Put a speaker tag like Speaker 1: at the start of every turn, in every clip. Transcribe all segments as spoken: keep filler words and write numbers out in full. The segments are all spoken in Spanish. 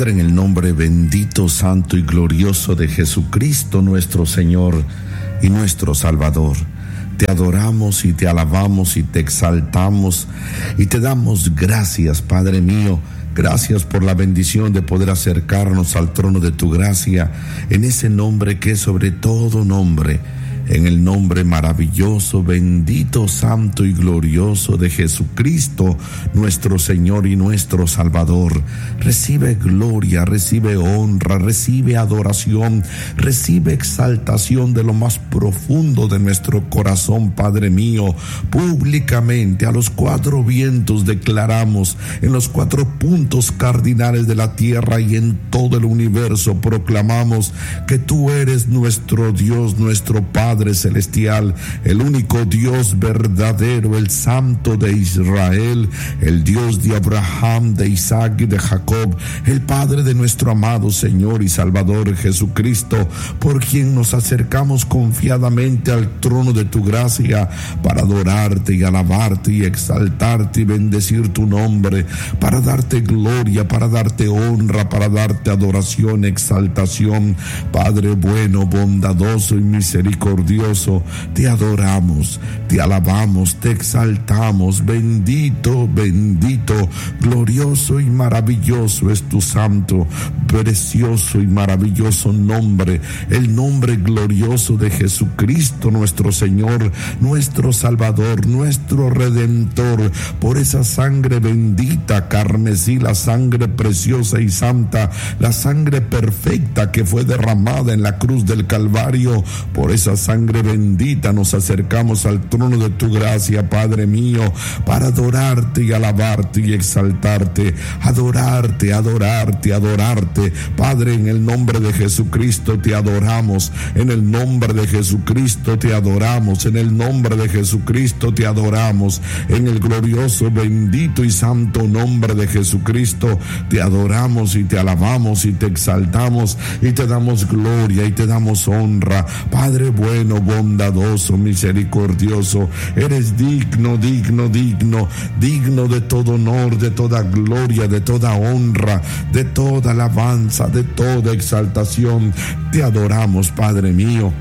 Speaker 1: Padre, en el nombre bendito, santo y glorioso de Jesucristo, nuestro Señor y nuestro Salvador, te adoramos y te alabamos y te exaltamos y te damos gracias, Padre mío. Gracias por la bendición de poder acercarnos al trono de tu gracia en ese nombre que es sobre todo nombre, en el nombre maravilloso, bendito, santo y glorioso de Jesucristo, nuestro Señor y nuestro Salvador. Recibe gloria, recibe honra, recibe adoración, recibe exaltación de lo más profundo de nuestro corazón, Padre mío. Públicamente a los cuatro vientos declaramos, en los cuatro puntos cardinales de la tierra y en todo el universo proclamamos que tú eres nuestro Dios, nuestro Padre Padre celestial, el único Dios verdadero, el Santo de Israel, el Dios de Abraham, de Isaac y de Jacob, el Padre de nuestro amado Señor y Salvador Jesucristo, por quien nos acercamos confiadamente al trono de tu gracia para adorarte y alabarte y exaltarte y bendecir tu nombre, para darte gloria, para darte honra, para darte adoración, exaltación. Padre bueno, bondadoso y misericordioso, te adoramos, te alabamos, te exaltamos. Bendito, bendito, glorioso y maravilloso es tu santo, precioso y maravilloso nombre, el nombre glorioso de Jesucristo, nuestro Señor, nuestro Salvador, nuestro Redentor. Por esa sangre bendita, carmesí, la sangre preciosa y santa, la sangre perfecta que fue derramada en la cruz del Calvario, por esa sangre bendita nos acercamos al trono de tu gracia, Padre mío, para adorarte y alabarte y exaltarte, adorarte, adorarte, adorarte. Padre, en el nombre de Jesucristo te adoramos, en el nombre de Jesucristo te adoramos, en el nombre de Jesucristo te adoramos, en el glorioso, bendito y santo nombre de Jesucristo te adoramos y te alabamos y te exaltamos y te damos gloria y te damos honra. Padre bueno, bondadoso, misericordioso, eres digno, digno, digno, digno de todo honor, de toda gloria, de toda honra, de toda alabanza, de toda exaltación. Te adoramos, Padre mío.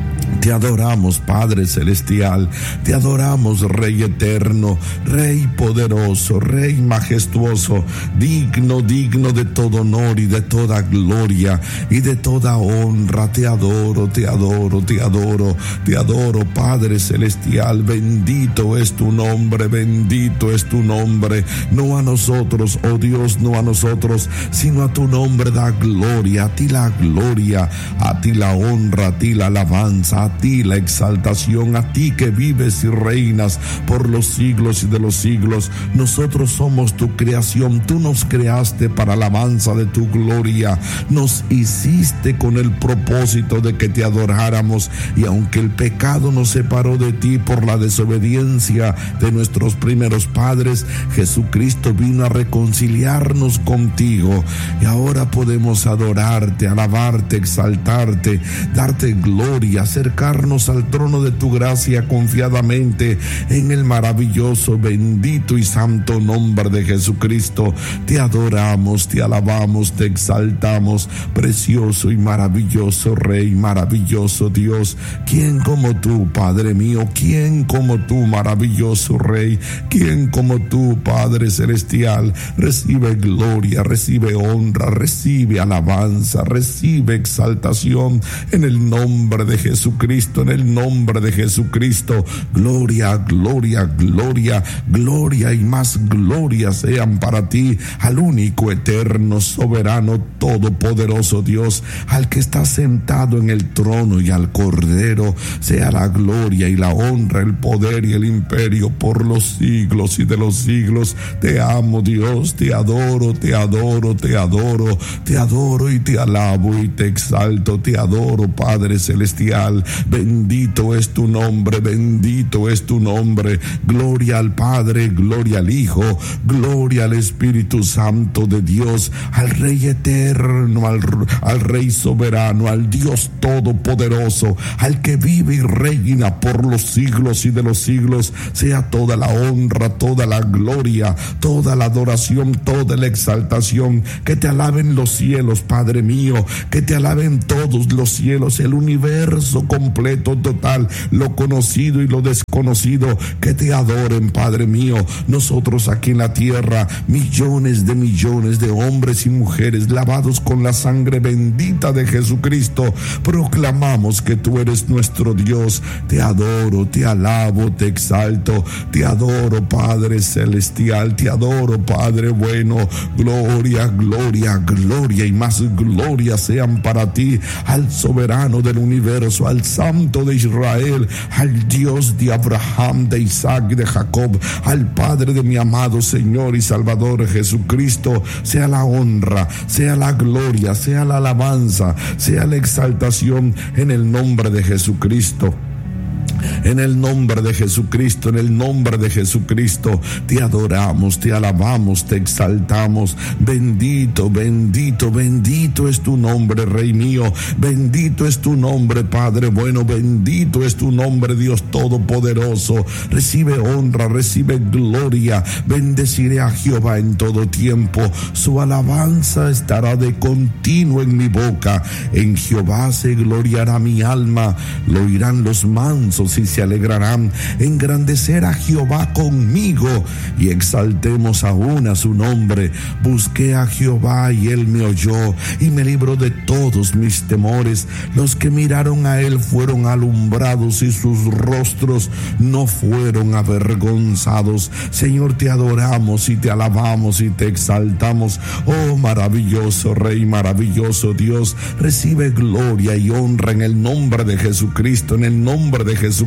Speaker 1: Te adoramos, Padre celestial, te adoramos, Rey eterno, Rey poderoso, Rey majestuoso, digno, digno de todo honor y de toda gloria y de toda honra. Te adoro, te adoro, te adoro, te adoro, Padre celestial. Bendito es tu nombre, bendito es tu nombre. No a nosotros, oh Dios, no a nosotros, sino a tu nombre da gloria, a ti la gloria, a ti la honra, a ti la alabanza, a ti la exaltación, a ti que vives y reinas por los siglos y de los siglos. Nosotros somos tu creación, tú nos creaste para alabanza de tu gloria, nos hiciste con el propósito de que te adoráramos, y aunque el pecado nos separó de ti por la desobediencia de nuestros primeros padres, Jesucristo vino a reconciliarnos contigo, y ahora podemos adorarte, alabarte, exaltarte, darte gloria, acercarnos al trono de tu gracia confiadamente en el maravilloso, bendito y santo nombre de Jesucristo. Te adoramos, te alabamos, te exaltamos, precioso y maravilloso Rey, maravilloso Dios. ¿Quién como tú, Padre mío? ¿Quién como tú, maravilloso Rey? ¿Quién como tú, Padre celestial? Recibe gloria, recibe honra, recibe alabanza, recibe exaltación en el nombre de Jesucristo, en el nombre de Jesucristo. Gloria, gloria, gloria, gloria y más gloria sean para ti, al único, eterno, soberano, todopoderoso Dios, al que está sentado en el trono, y al Cordero sea la gloria y la honra, el poder y el imperio por los siglos y de los siglos. Te amo, Dios, te adoro, te adoro, te adoro, te adoro y te alabo y te exalto, te adoro, Padre celestial. Bendito es tu nombre, bendito es tu nombre. Gloria al Padre, gloria al Hijo, gloria al Espíritu Santo de Dios, al Rey eterno, al, al Rey soberano, al Dios todopoderoso, al que vive y reina por los siglos y de los siglos. Sea toda la honra, toda la gloria, toda la adoración, toda la exaltación. Que te alaben los cielos, Padre mío, que te alaben todos los cielos, el universo completo, total, lo conocido y lo desconocido, que te adoren, Padre mío. Nosotros aquí en la tierra, millones de millones de hombres y mujeres lavados con la sangre bendita de Jesucristo, proclamamos que tú eres nuestro Dios. Te adoro, te alabo, te exalto, te adoro, Padre celestial, te adoro, Padre bueno. Gloria, gloria, gloria y más gloria sean para ti, al soberano del universo, al Santo de Israel, al Dios de Abraham, de Isaac y de Jacob, al Padre de mi amado Señor y Salvador Jesucristo. Sea la honra, sea la gloria, sea la alabanza, sea la exaltación en el nombre de Jesucristo. En el nombre de Jesucristo, en el nombre de Jesucristo, te adoramos, te alabamos, te exaltamos. Bendito, bendito, bendito es tu nombre, Rey mío. Bendito es tu nombre, Padre bueno. Bendito es tu nombre, Dios todopoderoso. Recibe honra, recibe gloria. Bendeciré a Jehová en todo tiempo. Su alabanza estará de continuo en mi boca. En Jehová se gloriará mi alma. Lo oirán los mansos y se alegrarán. Engrandecer a Jehová conmigo y exaltemos aún a su nombre. Busqué a Jehová y él me oyó y me libró de todos mis temores. Los que miraron a él fueron alumbrados y sus rostros no fueron avergonzados. Señor, te adoramos y te alabamos y te exaltamos. Oh, maravilloso Rey, maravilloso Dios, recibe gloria y honra en el nombre de Jesucristo. En el nombre de Jesucristo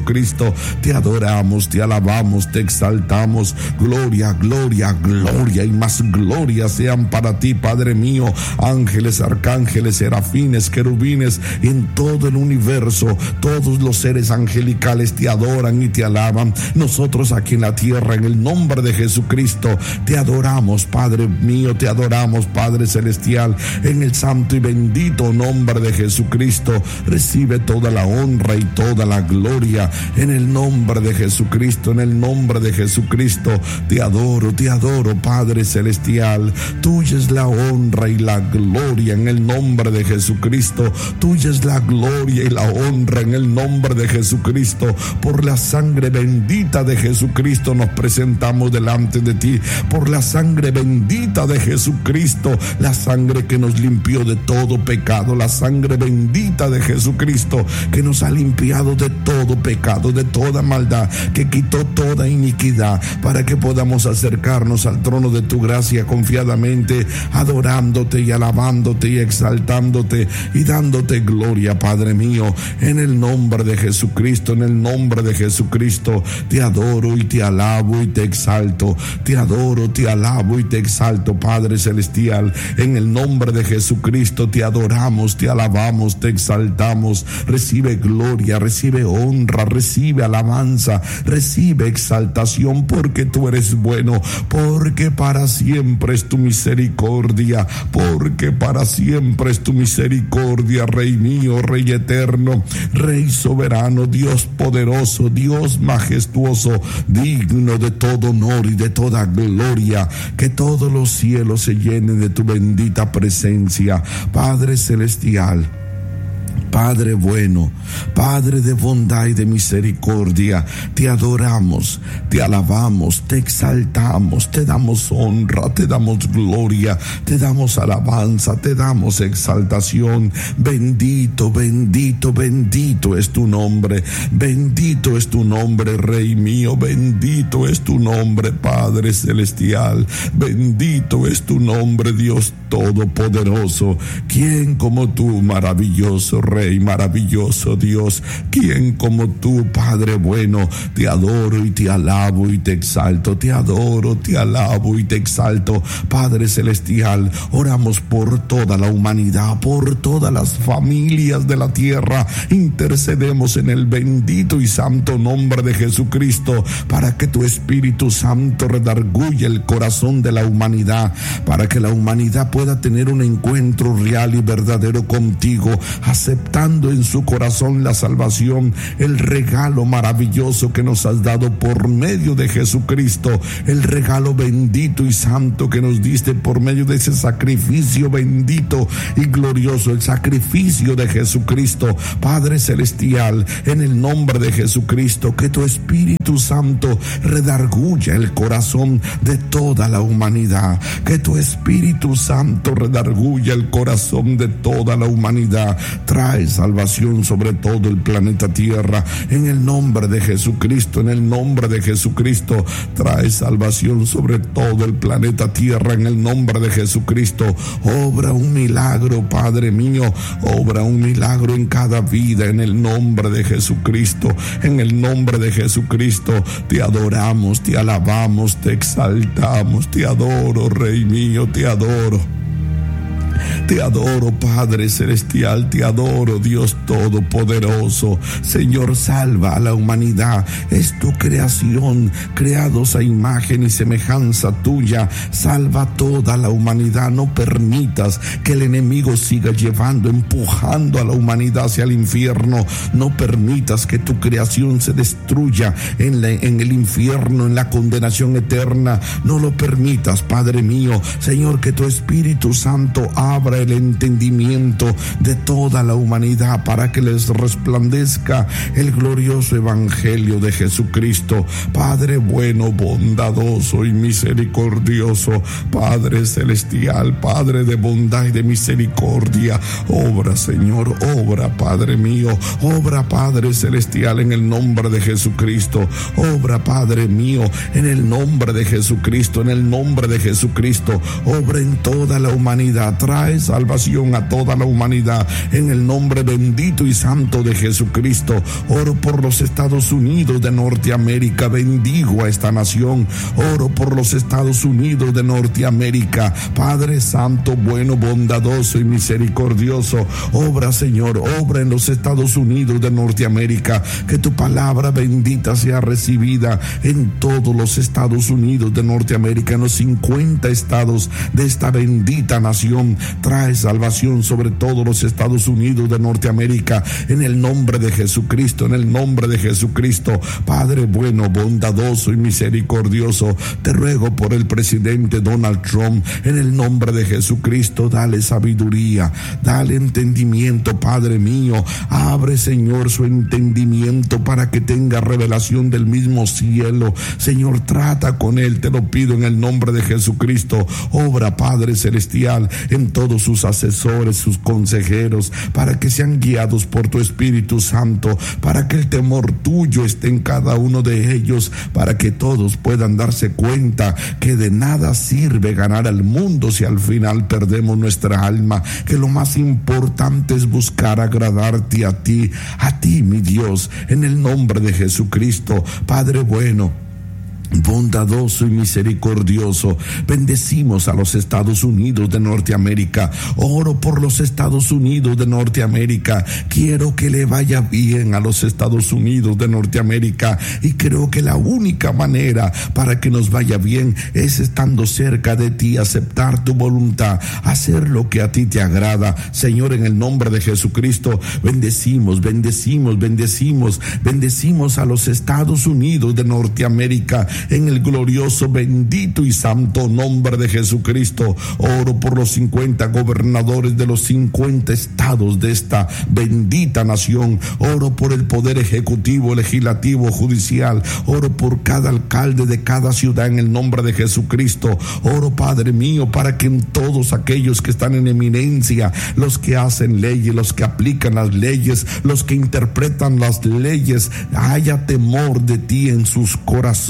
Speaker 1: te adoramos, te alabamos, te exaltamos. Gloria, gloria, gloria y más gloria sean para ti, Padre mío. Ángeles, arcángeles, serafines, querubines, en todo el universo, todos los seres angelicales te adoran y te alaban. Nosotros aquí en la tierra, en el nombre de Jesucristo, te adoramos, Padre mío, te adoramos, Padre celestial. En el santo y bendito nombre de Jesucristo, recibe toda la honra y toda la gloria. En el nombre de Jesucristo, en el nombre de Jesucristo, te adoro, te adoro, Padre celestial. Tuya es la honra y la gloria en el nombre de Jesucristo. Tuya es la gloria y la honra en el nombre de Jesucristo. Por la sangre bendita de Jesucristo nos presentamos delante de ti. Por la sangre bendita de Jesucristo, la sangre que nos limpió de todo pecado, la sangre bendita de Jesucristo que nos ha limpiado de todo pecado, de toda maldad, que quitó toda iniquidad, para que podamos acercarnos al trono de tu gracia confiadamente, adorándote y alabándote y exaltándote y dándote gloria, Padre mío. En el nombre de Jesucristo, en el nombre de Jesucristo, te adoro y te alabo y te exalto. Te adoro, te alabo y te exalto, Padre celestial. En el nombre de Jesucristo te adoramos, te alabamos, te exaltamos. Recibe gloria, recibe honra, recibe alabanza, recibe exaltación, porque tú eres bueno, porque para siempre es tu misericordia, porque para siempre es tu misericordia, Rey mío, Rey eterno, Rey soberano, Dios poderoso, Dios majestuoso, digno de todo honor y de toda gloria. Que todos los cielos se llenen de tu bendita presencia, Padre celestial, Padre bueno, Padre de bondad y de misericordia. Te adoramos, te alabamos, te exaltamos, te damos honra, te damos gloria, te damos alabanza, te damos exaltación. Bendito, bendito, bendito es tu nombre. Bendito es tu nombre, Rey mío. Bendito es tu nombre, Padre celestial. Bendito es tu nombre, Dios todopoderoso. ¿Quién como tú, maravilloso Rey? Rey maravilloso, Dios, ¿quién como tú, Padre bueno? Te adoro y te alabo y te exalto, te adoro, te alabo y te exalto. Padre celestial, oramos por toda la humanidad, por todas las familias de la tierra. Intercedemos en el bendito y santo nombre de Jesucristo para que tu Espíritu Santo redarguya el corazón de la humanidad, para que la humanidad pueda tener un encuentro real y verdadero contigo, aceptando en su corazón la salvación, el regalo maravilloso que nos has dado por medio de Jesucristo, el regalo bendito y santo que nos diste por medio de ese sacrificio bendito y glorioso, el sacrificio de Jesucristo. Padre celestial, en el nombre de Jesucristo, que tu Espíritu Santo redarguya el corazón de toda la humanidad, que tu Espíritu Santo redarguya el corazón de toda la humanidad. Trae salvación sobre todo el planeta Tierra, en el nombre de Jesucristo, en el nombre de Jesucristo. Trae salvación sobre todo el planeta Tierra, en el nombre de Jesucristo. Obra un milagro, Padre mío, obra un milagro en cada vida, en el nombre de Jesucristo, en el nombre de Jesucristo. Te adoramos, te alabamos, te exaltamos, te adoro, Rey mío, te adoro. Te adoro, Padre celestial, te adoro, Dios todopoderoso. Señor, salva a la humanidad, es tu creación, creados a imagen y semejanza tuya. Salva a toda la humanidad, no permitas que el enemigo siga llevando, empujando a la humanidad hacia el infierno. No permitas que tu creación se destruya en, la, en el infierno, en la condenación eterna. No lo permitas, Padre mío. Señor, que tu Espíritu Santo abra el entendimiento de toda la humanidad para que les resplandezca el glorioso evangelio de Jesucristo. Padre bueno, bondadoso y misericordioso, Padre celestial, Padre de bondad y de misericordia, obra, Señor, obra, Padre mío, obra, Padre celestial, en el nombre de Jesucristo. Obra, Padre mío, en el nombre de Jesucristo, en el nombre de Jesucristo. Obra en toda la humanidad, trae salvación a toda la humanidad, en el nombre bendito y santo de Jesucristo. Oro por los Estados Unidos de Norteamérica, bendigo a esta nación. Oro por los Estados Unidos de Norteamérica, Padre santo, bueno, bondadoso y misericordioso. Obra, Señor, obra en los Estados Unidos de Norteamérica, que tu palabra bendita sea recibida en todos los Estados Unidos de Norteamérica, en los cincuenta estados de esta bendita nación. Trae salvación sobre todos los Estados Unidos de Norteamérica, en el nombre de Jesucristo, en el nombre de Jesucristo. Padre bueno, bondadoso y misericordioso, te ruego por el presidente Donald Trump, en el nombre de Jesucristo. Dale sabiduría, dale entendimiento, Padre mío. Abre, Señor, su entendimiento para que tenga revelación del mismo cielo. Señor, trata con él, te lo pido en el nombre de Jesucristo. Obra, Padre celestial, en todos sus asesores, sus consejeros, para que sean guiados por tu Espíritu Santo, para que el temor tuyo esté en cada uno de ellos, para que todos puedan darse cuenta que de nada sirve ganar al mundo si al final perdemos nuestra alma, que lo más importante es buscar agradarte a ti, a ti, mi Dios, en el nombre de Jesucristo. Padre bueno, bondadoso y misericordioso, bendecimos a los Estados Unidos de Norteamérica. Oro por los Estados Unidos de Norteamérica. Quiero que le vaya bien a los Estados Unidos de Norteamérica, y creo que la única manera para que nos vaya bien es estando cerca de ti, aceptar tu voluntad, hacer lo que a ti te agrada. Señor, en el nombre de Jesucristo, bendecimos, bendecimos, bendecimos, bendecimos a los Estados Unidos de Norteamérica, en el glorioso, bendito y santo nombre de Jesucristo. Oro por los cincuenta gobernadores de los cincuenta estados de esta bendita nación. Oro por el poder ejecutivo, legislativo, judicial. Oro por cada alcalde de cada ciudad en el nombre de Jesucristo. Oro, Padre mío, para que en todos aquellos que están en eminencia, los que hacen leyes, los que aplican las leyes, los que interpretan las leyes, haya temor de ti en sus corazones,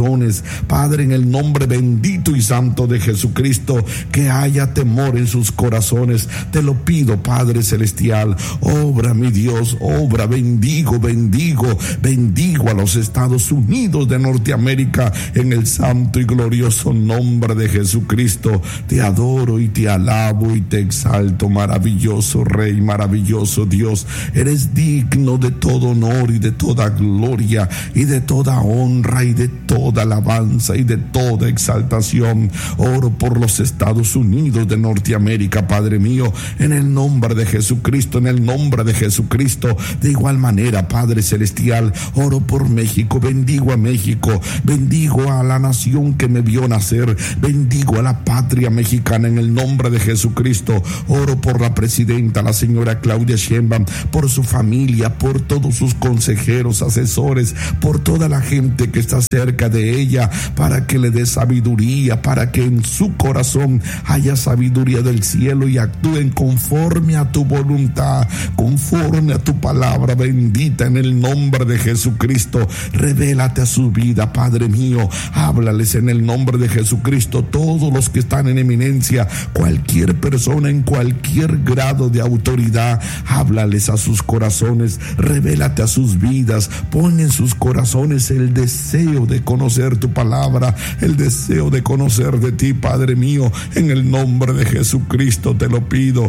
Speaker 1: familias. Padre, en el nombre bendito y santo de Jesucristo, que haya temor en sus corazones. Te lo pido, Padre celestial. Obra, mi Dios, obra. Bendigo, bendigo, bendigo a los Estados Unidos de Norteamérica en el santo y glorioso nombre de Jesucristo. Te adoro y te alabo y te exalto, maravilloso Rey, maravilloso Dios. Eres digno de todo honor y de toda gloria y de toda honra y de toda alabanza y de toda exaltación. Oro por los Estados Unidos de Norteamérica, Padre mío, en el nombre de Jesucristo, en el nombre de Jesucristo. De igual manera, Padre celestial, oro por México. Bendigo a México, bendigo a la nación que me vio nacer, bendigo a la patria mexicana en el nombre de Jesucristo. Oro por la presidenta, la señora Claudia Sheinbaum, por su familia, por todos sus consejeros, asesores, por toda la gente que está cerca de ella, para que le dé sabiduría, para que en su corazón haya sabiduría del cielo y actúen conforme a tu voluntad, conforme a tu palabra bendita en el nombre de Jesucristo. Revélate a su vida, Padre mío. Háblales en el nombre de Jesucristo. Todos los que están en eminencia, cualquier persona en cualquier grado de autoridad, háblales a sus corazones. Revélate a sus vidas. Pon en sus corazones el deseo de conocer tu palabra, el deseo de conocer de ti, Padre mío. En el nombre de Jesucristo te lo pido.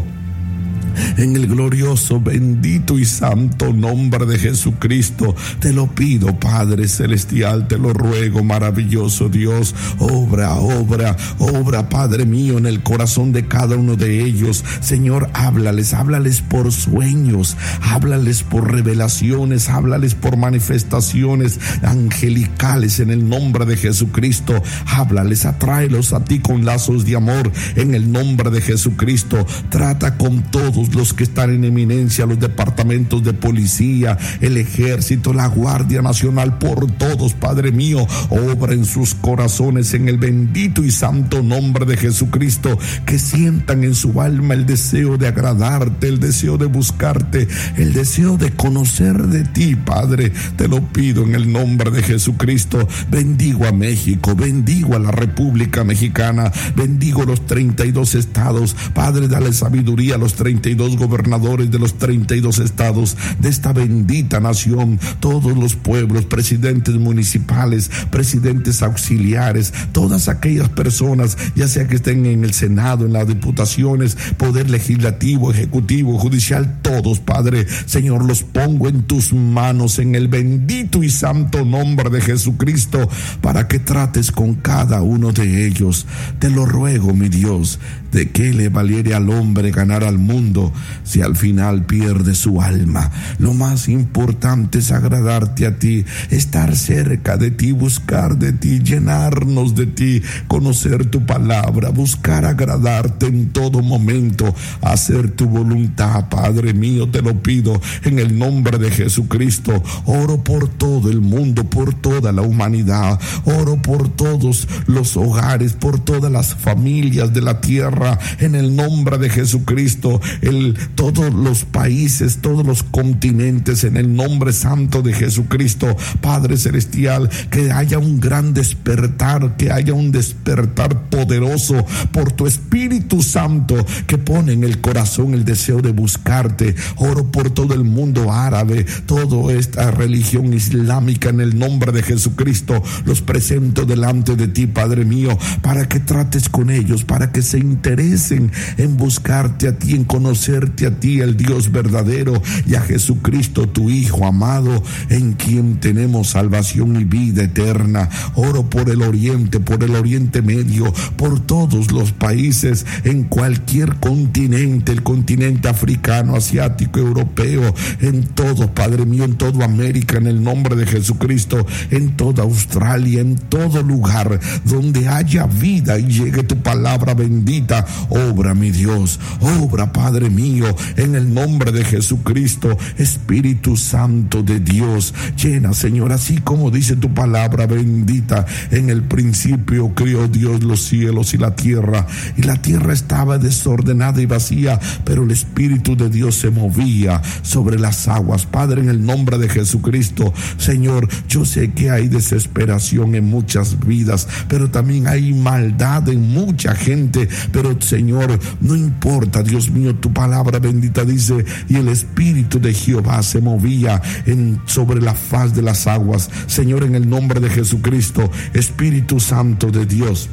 Speaker 1: En el glorioso, bendito y santo nombre de Jesucristo, te lo pido, Padre celestial, te lo ruego, maravilloso Dios. Obra, obra, obra, Padre mío, en el corazón de cada uno de ellos. Señor, háblales, háblales por sueños, háblales por revelaciones, háblales por manifestaciones angelicales en el nombre de Jesucristo. Háblales, atráelos a ti con lazos de amor en el nombre de Jesucristo. Trata con todos los que están en eminencia, los departamentos de policía, el ejército, la Guardia Nacional, por todos, Padre mío. Obra en sus corazones en el bendito y santo nombre de Jesucristo, que sientan en su alma el deseo de agradarte, el deseo de buscarte, el deseo de conocer de ti, Padre. Te lo pido en el nombre de Jesucristo. Bendigo a México, bendigo a la República Mexicana, bendigo los treinta y dos estados. Padre, dale sabiduría a los treinta y dos gobernadores de los treinta y dos estados de esta bendita nación, todos los pueblos, presidentes municipales, presidentes auxiliares, todas aquellas personas, ya sea que estén en el Senado, en las diputaciones, poder legislativo, ejecutivo, judicial, todos, Padre, Señor, los pongo en tus manos en el bendito y santo nombre de Jesucristo, para que trates con cada uno de ellos. Te lo ruego, mi Dios. ¿De qué le valiera al hombre ganar al mundo si al final pierde su alma? Lo más importante es agradarte a ti, estar cerca de ti, buscar de ti, llenarnos de ti, conocer tu palabra, buscar agradarte en todo momento, hacer tu voluntad, Padre mío. Te lo pido en el nombre de Jesucristo. Oro por todo el mundo, por toda la humanidad. Oro por todos los hogares, por todas las familias de la tierra, en el nombre de Jesucristo. El, todos los países, todos los continentes, en el nombre santo de Jesucristo. Padre celestial, que haya un gran despertar, que haya un despertar poderoso por tu Espíritu Santo, que pone en el corazón el deseo de buscarte. Oro por todo el mundo árabe, toda esta religión islámica, en el nombre de Jesucristo. Los presento delante de ti, Padre mío, para que trates con ellos, para que se interesen en buscarte a ti, en conocerte a ti, el Dios verdadero, y a Jesucristo, tu Hijo amado, en quien tenemos salvación y vida eterna. Oro por el oriente, por el Oriente Medio, por todos los países, en cualquier continente, el continente africano, asiático, europeo, en todo, Padre mío, en toda América, en el nombre de Jesucristo, en toda Australia, en todo lugar donde haya vida y llegue tu palabra bendita. Obra, mi Dios, obra, Padre. Padre mío, en el nombre de Jesucristo. Espíritu Santo de Dios, llena, Señor, así como dice tu palabra bendita: en el principio crió Dios los cielos y la tierra, y la tierra estaba desordenada y vacía, pero el Espíritu de Dios se movía sobre las aguas. Padre, en el nombre de Jesucristo, Señor, yo sé que hay desesperación en muchas vidas, pero también hay maldad en mucha gente, pero Señor, no importa, Dios mío, tu palabra bendita dice: y el Espíritu de Jehová se movía en, sobre la faz de las aguas. Señor, en el nombre de Jesucristo, Espíritu Santo de Dios,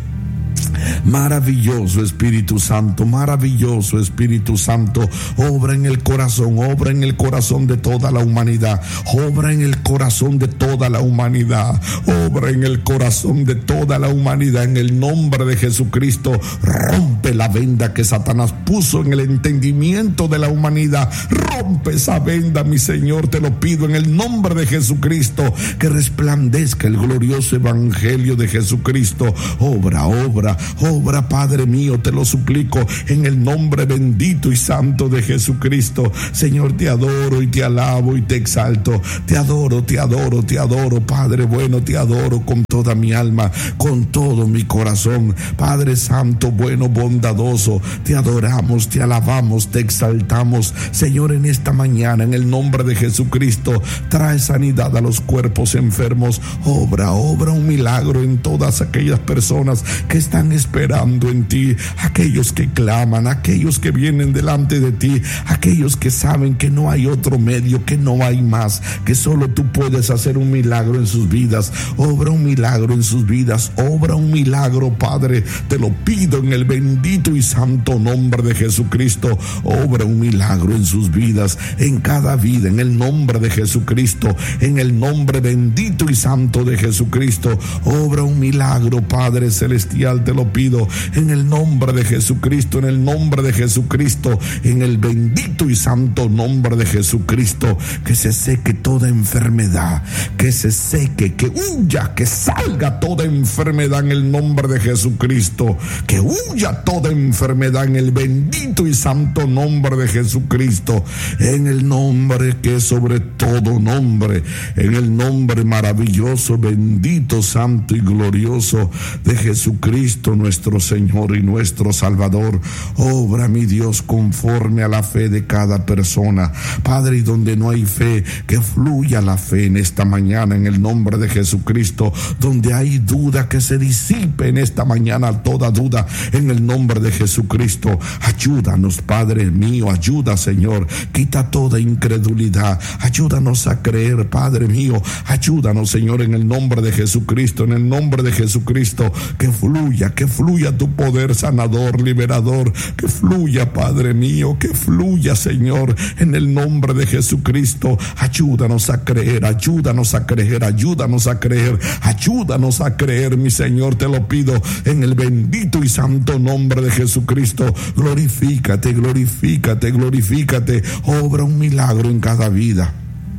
Speaker 1: maravilloso Espíritu Santo, maravilloso Espíritu Santo, obra en el corazón, obra en el corazón de toda la humanidad, obra en el corazón de toda la humanidad, obra en el corazón de toda la humanidad, en el nombre de Jesucristo. Rompe la venda que Satanás puso en el entendimiento de la humanidad, rompe esa venda, mi Señor, te lo pido en el nombre de Jesucristo, que resplandezca el glorioso evangelio de Jesucristo. Obra, obra, obra, Padre mío, te lo suplico en el nombre bendito y santo de Jesucristo. Señor, te adoro y te alabo y te exalto, te adoro, te adoro, te adoro, Padre bueno, te adoro con toda mi alma, con todo mi corazón. Padre Santo, bueno, bondadoso, te adoramos, te alabamos, te exaltamos. Señor, en esta mañana, en el nombre de Jesucristo, trae sanidad a los cuerpos enfermos. Obra, obra un milagro en todas aquellas personas que están esperando en ti, aquellos que claman, aquellos que vienen delante de ti, aquellos que saben que no hay otro medio, que no hay más, que solo tú puedes hacer un milagro en sus vidas. Obra un milagro en sus vidas, obra un milagro, Padre, te lo pido en el bendito y santo nombre de Jesucristo. Obra un milagro en sus vidas, en cada vida, en el nombre de Jesucristo, en el nombre bendito y santo de Jesucristo. Obra un milagro, Padre celestial, te lo pido en el nombre de Jesucristo, en el nombre de Jesucristo, en el bendito y santo nombre de Jesucristo. Que se seque toda enfermedad, que se seque, que huya, que salga toda enfermedad en el nombre de Jesucristo, que huya toda enfermedad en el bendito y santo nombre de Jesucristo, en el nombre que es sobre todo nombre, en el nombre maravilloso, bendito, santo y glorioso de Jesucristo, nuestro Señor y nuestro Salvador. Obra, mi Dios, conforme a la fe de cada persona, Padre, y donde no hay fe, que fluya la fe en esta mañana, en el nombre de Jesucristo. Donde hay duda, que se disipe en esta mañana toda duda, en el nombre de Jesucristo. Ayúdanos, Padre mío, ayuda, Señor, quita toda incredulidad, ayúdanos a creer, Padre mío, ayúdanos, Señor, en el nombre de Jesucristo, en el nombre de Jesucristo. Que fluya, que fluya tu poder sanador, liberador, que fluya, Padre mío, que fluya, Señor, en el nombre de Jesucristo. Ayúdanos a creer, ayúdanos a creer, ayúdanos a creer, ayúdanos a creer, mi Señor, te lo pido en el bendito y santo nombre de Jesucristo. Glorifícate, glorifícate, glorifícate. Obra un milagro en cada vida.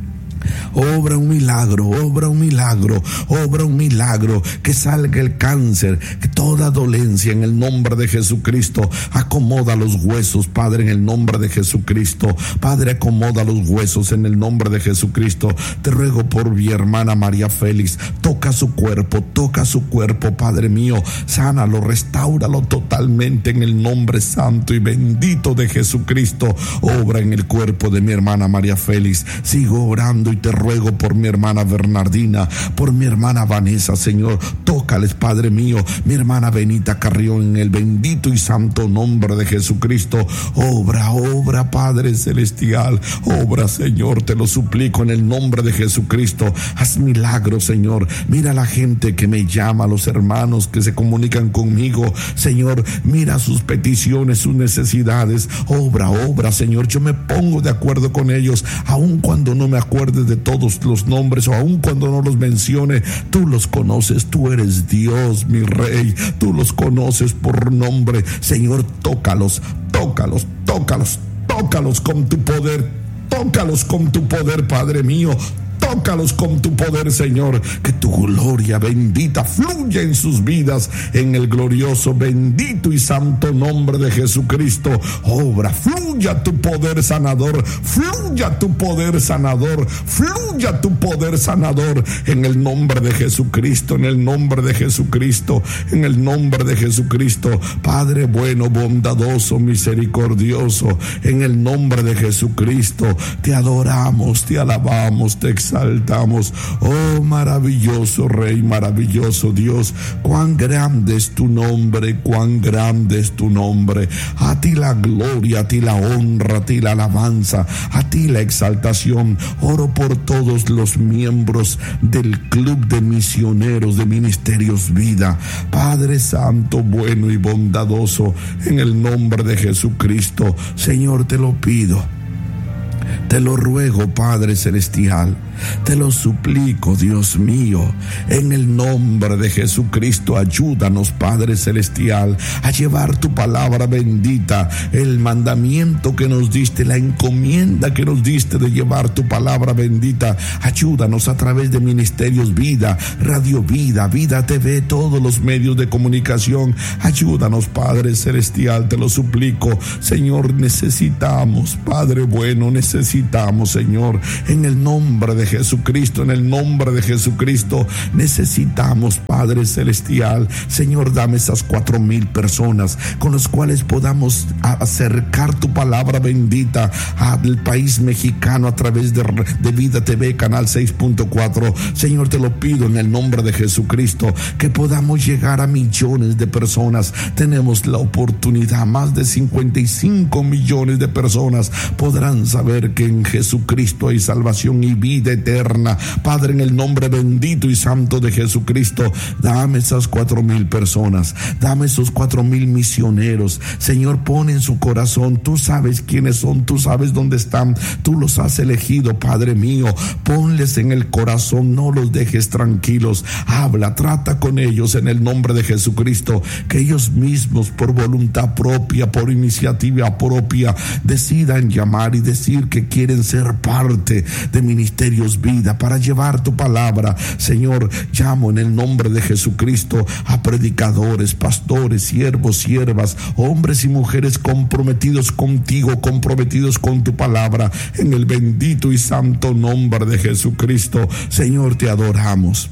Speaker 1: Obra un milagro, obra un milagro, obra un milagro, que salga el cáncer, que toda dolencia en el nombre de Jesucristo. Acomoda los huesos, Padre, en el nombre de Jesucristo. Padre, acomoda los huesos en el nombre de Jesucristo. Te ruego por mi hermana María Félix, toca su cuerpo, toca su cuerpo, Padre mío, sánalo, restáuralo totalmente en el nombre santo y bendito de Jesucristo. Obra en el cuerpo de mi hermana María Félix. Sigo orando y te ruego por mi hermana Bernardina, por mi hermana Vanessa, Señor, tócales, Padre mío, mi hermana Benita Carrión, en el bendito y santo nombre de Jesucristo. Obra, obra, Padre celestial, obra, Señor, te lo suplico en el nombre de Jesucristo. Haz milagros, Señor. Mira la gente que me llama, los hermanos que se comunican conmigo, Señor, mira sus peticiones, sus necesidades. Obra, obra, Señor, yo me pongo de acuerdo con ellos, aun cuando no me acuerde de todos los nombres, o aun cuando no los mencione. Tú los conoces, tú eres Dios, mi Rey, tú los conoces por nombre. Señor, tócalos, tócalos, tócalos, tócalos con tu poder, tócalos con tu poder, Padre mío. Tócalos con tu poder, Señor, que tu gloria bendita fluya en sus vidas, en el glorioso, bendito y santo nombre de Jesucristo. Obra, fluya tu poder sanador, fluya tu poder sanador, fluya tu poder sanador, en el nombre de Jesucristo, en el nombre de Jesucristo, en el nombre de Jesucristo. Padre bueno, bondadoso, misericordioso, en el nombre de Jesucristo, te adoramos, te alabamos, te exaltamos. Oh, maravilloso Rey, maravilloso Dios, cuán grande es tu nombre, cuán grande es tu nombre. A ti la gloria, a ti la honra, a ti la alabanza, a ti la exaltación. Oro por todos los miembros del Club de Misioneros de Ministerios Vida. Padre Santo, bueno y bondadoso, en el nombre de Jesucristo, Señor, te lo pido. Te lo ruego, Padre Celestial, te lo suplico, Dios mío, en el nombre de Jesucristo. Ayúdanos, Padre Celestial, a llevar tu palabra bendita, el mandamiento que nos diste, la encomienda que nos diste de llevar tu palabra bendita. Ayúdanos a través de Ministerios Vida, Radio Vida, Vida T V, todos los medios de comunicación. Ayúdanos, Padre Celestial, te lo suplico. Señor, necesitamos, Padre bueno, necesitamos, Señor, en el nombre de Jesucristo, en el nombre de Jesucristo, necesitamos, Padre Celestial. Señor, dame esas cuatro mil personas con las cuales podamos acercar tu palabra bendita al país mexicano a través de, de Vida T V, canal seis punto cuatro. Señor, te lo pido en el nombre de Jesucristo, que podamos llegar a millones de personas. Tenemos la oportunidad, más de cincuenta y cinco millones de personas podrán saber que en Jesucristo hay salvación y vida eterna. Padre, en el nombre bendito y santo de Jesucristo, dame esas cuatro mil personas, dame esos cuatro mil misioneros. Señor, pon en su corazón, tú sabes quiénes son, tú sabes dónde están, tú los has elegido, Padre mío. Ponles en el corazón, no los dejes tranquilos. Habla, trata con ellos en el nombre de Jesucristo, que ellos mismos, por voluntad propia, por iniciativa propia, decidan llamar y decir que quieren ser parte de Ministerios Vida para llevar tu palabra. Señor, llamo en el nombre de Jesucristo a predicadores, pastores, siervos, siervas, hombres y mujeres comprometidos contigo, comprometidos con tu palabra, en el bendito y santo nombre de Jesucristo. Señor, te adoramos.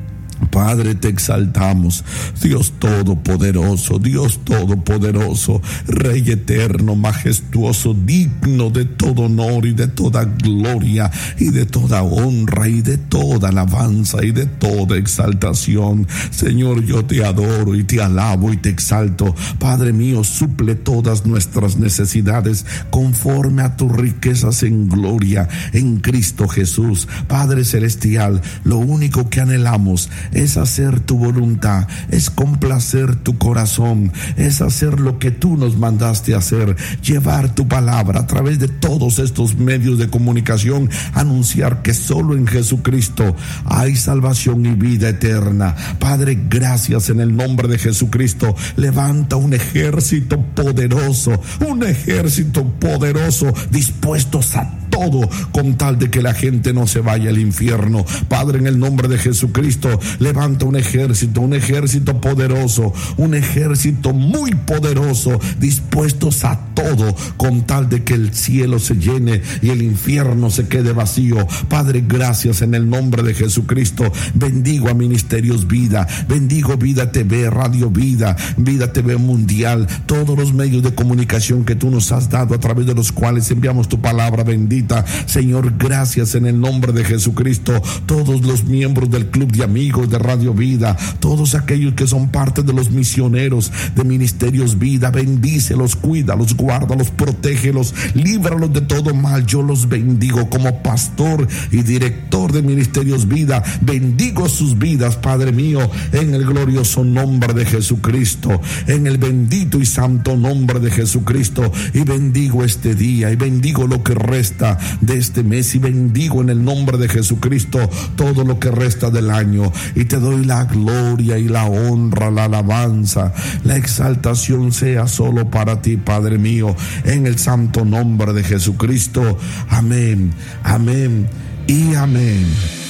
Speaker 1: Padre, te exaltamos, Dios todopoderoso, Dios todopoderoso, Rey eterno, majestuoso, digno de todo honor y de toda gloria y de toda honra y de toda alabanza y de toda exaltación. Señor, yo te adoro y te alabo y te exalto. Padre mío, suple todas nuestras necesidades conforme a tus riquezas en gloria en Cristo Jesús. Padre celestial, lo único que anhelamos es hacer tu voluntad, es complacer tu corazón, es hacer lo que tú nos mandaste hacer, llevar tu palabra a través de todos estos medios de comunicación, anunciar que solo en Jesucristo hay salvación y vida eterna. Padre, gracias en el nombre de Jesucristo. Levanta un ejército poderoso, un ejército poderoso, dispuestos a todo con tal de que la gente no se vaya al infierno. Padre, en el nombre de Jesucristo, levanta un ejército, un ejército poderoso, un ejército muy poderoso, dispuestos a todo con tal de que el cielo se llene y el infierno se quede vacío. Padre, gracias en el nombre de Jesucristo. Bendigo a Ministerios Vida, bendigo Vida T V, Radio Vida, Vida T V Mundial, todos los medios de comunicación que tú nos has dado a través de los cuales enviamos tu palabra bendita. Señor, gracias en el nombre de Jesucristo. Todos los miembros del Club de Amigos de Radio Vida, todos aquellos que son parte de los misioneros de Ministerios Vida, bendícelos, cuídalos, guárdalos, protégelos, líbralos de todo mal. Yo los bendigo como pastor y director de Ministerios Vida. Bendigo sus vidas, Padre mío, en el glorioso nombre de Jesucristo, en el bendito y santo nombre de Jesucristo. Y bendigo este día y bendigo lo que resta de este mes y bendigo en el nombre de Jesucristo todo lo que resta del año, y te doy la gloria y la honra, la alabanza, la exaltación sea solo para ti, Padre mío, en el santo nombre de Jesucristo. Amén, amén y amén.